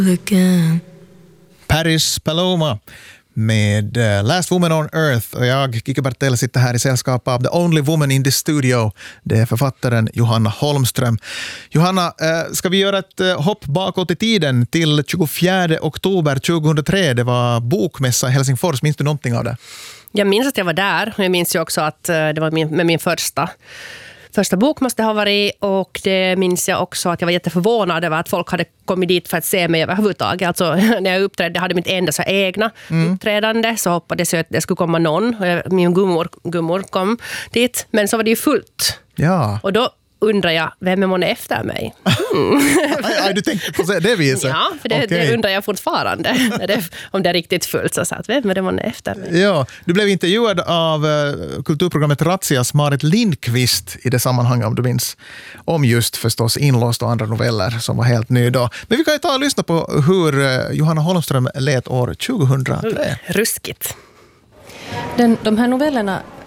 Paris Paloma med Last Woman on Earth, och jag, Kike Bartell, sitter här i sällskap av The Only Woman in the Studio. Det är författaren Johanna Holmström. Johanna, ska vi göra ett hopp bakåt i tiden till 24 oktober 2003? Det var bokmässa i Helsingfors. Minns du någonting av det? Jag minns att jag var där, och jag minns ju också att det var med min första bok måste ha varit, och det minns jag också att jag var jätteförvånad över att folk hade kommit dit för att se mig överhuvudtaget. Alltså när jag uppträdde, hade mitt enda så egna uppträdande, så hoppades jag att det skulle komma någon. Min gummor kom dit, men så var det ju fullt. Ja. Och då undrar jag, vem är man efter mig? Du tänkte på det viset? Ja, för det undrar jag fortfarande. Om det är riktigt fullt, så att vem är det man är efter mig? Ja, du blev intervjuad av kulturprogrammet Razias Marit Lindqvist i det sammanhang, om du minns, om just förstås Inlåst och andra noveller som var helt ny då. Men vi kan ju ta och lyssna på hur Johanna Holmström lät år 2003. Ruskigt. De här novellerna